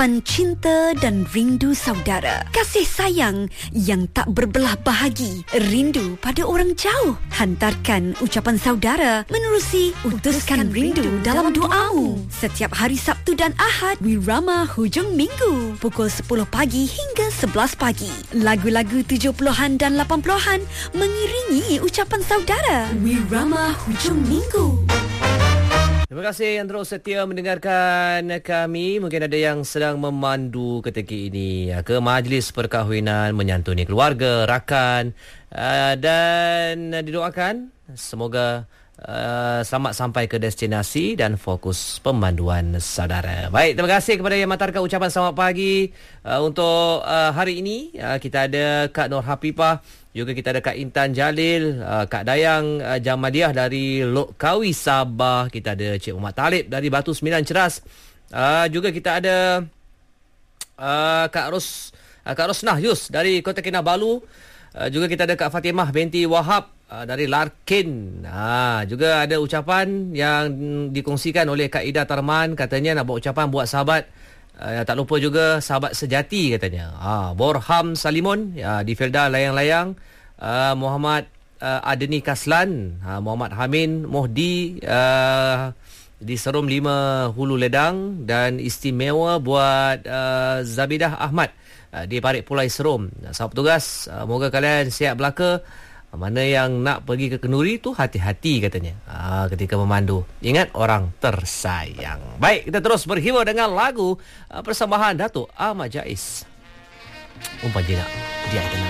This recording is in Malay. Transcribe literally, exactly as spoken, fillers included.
ucapan cinta dan rindu saudara. Kasih sayang yang tak berbelah bahagi. Rindu pada orang jauh. Hantarkan ucapan saudara menerusi Utuskan Rindu dalam doamu. Setiap hari Sabtu dan Ahad, Wirama Hujung Minggu, pukul sepuluh pagi hingga sebelas pagi. Lagu-lagu tujuh puluhan dan lapan puluhan mengiringi ucapan saudara. Wirama Hujung Minggu. Terima kasih yang terus setia mendengarkan kami. Mungkin ada yang sedang memandu ketika ini ke majlis perkahwinan, menyantuni keluarga, rakan, dan didoakan semoga Uh, selamat sampai ke destinasi dan fokus pemanduan saudara. Baik, terima kasih kepada yang mengantarkan ucapan selamat pagi. Uh, untuk uh, hari ini uh, kita ada Kak Nur Hapipah, juga kita ada Kak Intan Jalil, uh, Kak Dayang uh, Jamadiah dari Lok Kawi Sabah, kita ada Cik Muhammad Talib dari Batu Sembilan Ceras. Uh, juga kita ada uh, Kak Ros uh, Kak Rosnah Yus dari Kota Kinabalu. Uh, juga kita ada Kak Fatimah binti Wahab uh, dari Larkin. Ha, juga ada ucapan yang dikongsikan oleh Kak Ida Tarman, katanya nak buat ucapan buat sahabat. Uh, tak lupa juga sahabat sejati katanya. Ha, Borham Salimun uh, di Felda Layang-Layang. Uh, Muhammad uh, Adeni Kaslan, uh, Muhammad Hamin Mohdi uh, di Serum lima Hulu Ledang, dan istimewa buat uh, Zabidah Ahmad di Parit Pulai Serum. Sahabat petugas, moga kalian siap belaka. Mana yang nak pergi ke kenduri tu hati-hati katanya ha, ketika memandu. Ingat orang tersayang. Baik, kita terus berhibur dengan lagu persembahan Datuk Ahmad Jais. Umpan jinak dia kenal.